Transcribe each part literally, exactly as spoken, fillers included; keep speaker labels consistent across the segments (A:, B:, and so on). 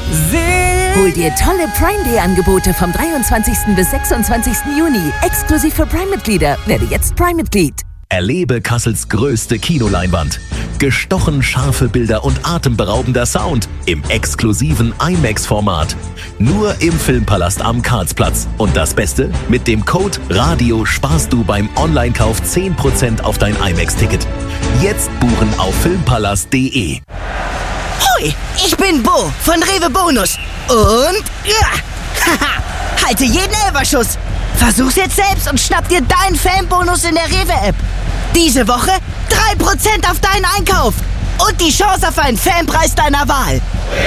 A: Hol dir tolle Prime-Day-Angebote vom dreiundzwanzigsten bis sechsundzwanzigsten Juni. Exklusiv für Prime-Mitglieder. Werde jetzt Prime-Mitglied.
B: Erlebe Kassels größte Kinoleinwand. Gestochen scharfe Bilder und atemberaubender Sound im exklusiven IMAX-Format. Nur im Filmpalast am Karlsplatz. Und das Beste? Mit dem Code RADIO sparst du beim Online-Kauf zehn Prozent auf dein IMAX-Ticket. Jetzt buchen auf filmpalast punkt de.
C: Hoi, ich bin Bo von Rewe Bonus. Und ja, haha, halte jeden Elferschuss. Versuch's jetzt selbst und schnapp dir deinen Fanbonus in der Rewe-App. Diese Woche drei Prozent auf deinen Einkauf und die Chance auf einen Fanpreis deiner Wahl.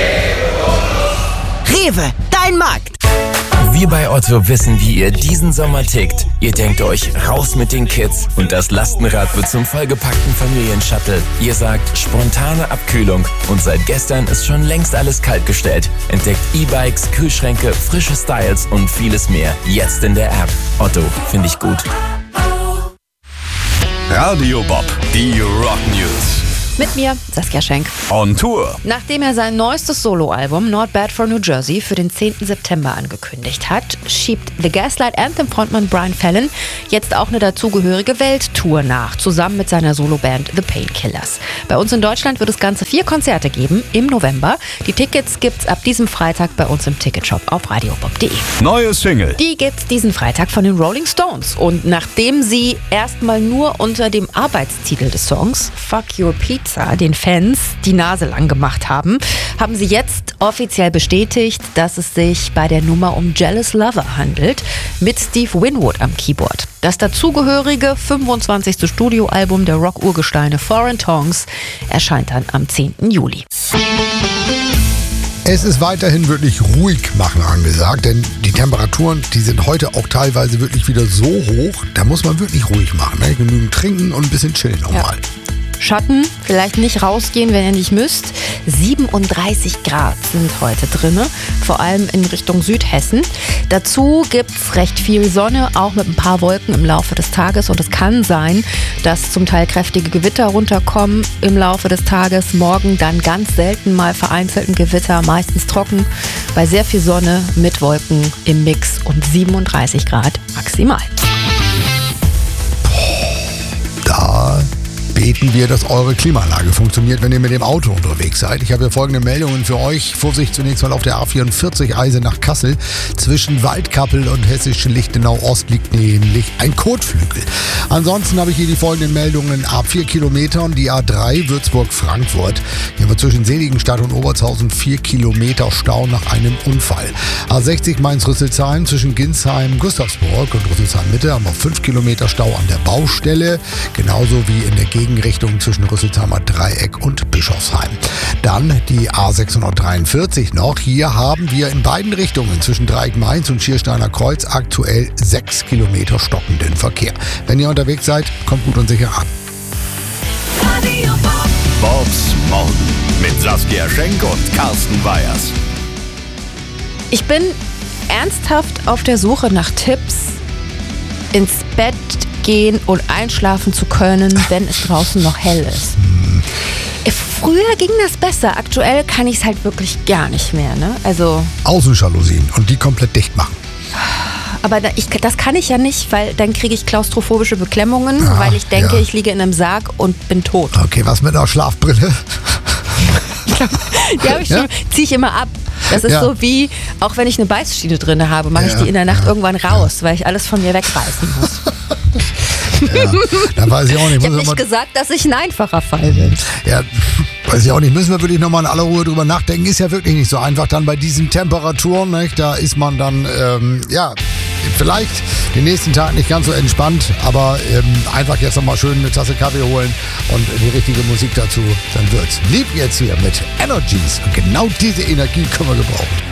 C: Rewe, dein Markt.
D: Wir bei Otto wissen, wie ihr diesen Sommer tickt. Ihr denkt euch, raus mit den Kids und das Lastenrad wird zum vollgepackten Familienshuttle. Ihr sagt, spontane Abkühlung und seit gestern ist schon längst alles kaltgestellt. Entdeckt E-Bikes, Kühlschränke, frische Styles und vieles mehr. Jetzt in der App. Otto, finde ich gut.
E: Radio Bob, die Rock News.
F: Mit mir, Saskia Schenk.
E: On Tour.
F: Nachdem er sein neuestes Soloalbum Not Bad for New Jersey für den zehnten September angekündigt hat, schiebt The Gaslight Anthem-Frontmann Brian Fallon jetzt auch eine dazugehörige Welttour nach, zusammen mit seiner Soloband The Painkillers. Bei uns in Deutschland wird es ganze vier Konzerte geben im November. Die Tickets gibt's ab diesem Freitag bei uns im Ticketshop auf radiobob punkt de.
E: Neue Single.
F: Die gibt's diesen Freitag von den Rolling Stones. Und nachdem sie erstmal nur unter dem Arbeitstitel des Songs Fuck Your Pizza den Fans die Nase lang gemacht haben, haben sie jetzt offiziell bestätigt, dass es sich bei der Nummer um Jealous Lover handelt, mit Steve Winwood am Keyboard. Das dazugehörige fünfundzwanzigste Studioalbum der Rock-Urgesteine Foreign Tongues erscheint dann am zehnten Juli.
G: Es ist weiterhin wirklich ruhig machen angesagt, denn die Temperaturen, die sind heute auch teilweise wirklich wieder so hoch, da muss man wirklich ruhig machen. Ne? Genügend trinken und ein bisschen chillen nochmal.
F: Ja. Schatten, vielleicht nicht rausgehen, wenn ihr nicht müsst. siebenunddreißig Grad sind heute drinne, vor allem in Richtung Südhessen. Dazu gibt's recht viel Sonne, auch mit ein paar Wolken im Laufe des Tages. Und es kann sein, dass zum Teil kräftige Gewitter runterkommen im Laufe des Tages. Morgen dann ganz selten mal vereinzelt ein Gewitter, meistens trocken, bei sehr viel Sonne mit Wolken im Mix und siebenunddreißig Grad maximal.
G: Da beten wir, dass eure Klimaanlage funktioniert, wenn ihr mit dem Auto unterwegs seid. Ich habe hier folgende Meldungen für euch. Vorsicht zunächst mal auf der A vierundvierzig Eisenach Kassel. Zwischen Waldkappel und hessischen Lichtenau Ost liegt nämlich ein Kotflügel. Ansonsten habe ich hier die folgenden Meldungen. Ab vier Kilometern die A drei Würzburg-Frankfurt. Hier haben wir zwischen Seligenstadt und Obertshausen vier Kilometer Stau nach einem Unfall. A sechzig Mainz-Rüsselsheim zwischen Ginsheim, Gustavsburg und Rüsselsheim-Mitte haben wir fünf Kilometer Stau an der Baustelle. Genauso wie in der Gegend Richtung zwischen Rüsselsheimer Dreieck und Bischofsheim. Dann die A sechshundertdreiundvierzig noch. Hier haben wir in beiden Richtungen zwischen Dreieck Mainz und Schiersteiner Kreuz aktuell sechs Kilometer stockenden Verkehr. Wenn ihr unterwegs seid, kommt gut und sicher an.
E: Bobs Morgen mit Saskia Schenk und Carsten Weyers.
F: Ich bin ernsthaft auf der Suche nach Tipps, ins Bett gehen und einschlafen zu können, wenn es draußen noch hell ist. Früher ging das besser. Aktuell kann ich es halt wirklich gar nicht mehr. Ne? Also
G: Außenjalousien und die komplett dicht machen.
F: Aber da, ich, das kann ich ja nicht, weil dann kriege ich klaustrophobische Beklemmungen,
G: ja,
F: weil ich denke,
G: ja.
F: ich liege in einem Sarg und bin tot.
G: Okay, was mit einer Schlafbrille?
F: Die habe ich schon, ziehe ich immer ab. Das ist
G: ja.
F: so wie, auch wenn ich eine Beißschiene drin habe, mache
G: ja,
F: ich die in der Nacht
G: ja,
F: irgendwann raus,
G: ja.
F: weil ich alles von mir wegreißen muss.
G: Ja, dann weiß ich auch nicht.
F: Ich habe nicht gesagt, dass ich ein einfacher Fall bin.
G: Ja, weiß ich auch nicht. Müssen wir wirklich nochmal in aller Ruhe drüber nachdenken. Ist ja wirklich nicht so einfach dann bei diesen Temperaturen. Nicht? Da ist man dann, ähm, ja, vielleicht den nächsten Tag nicht ganz so entspannt, aber ähm, einfach jetzt nochmal schön eine Tasse Kaffee holen und die richtige Musik dazu, dann wird's. Lieb jetzt hier mit Energies. Und genau diese Energie können wir gebrauchen.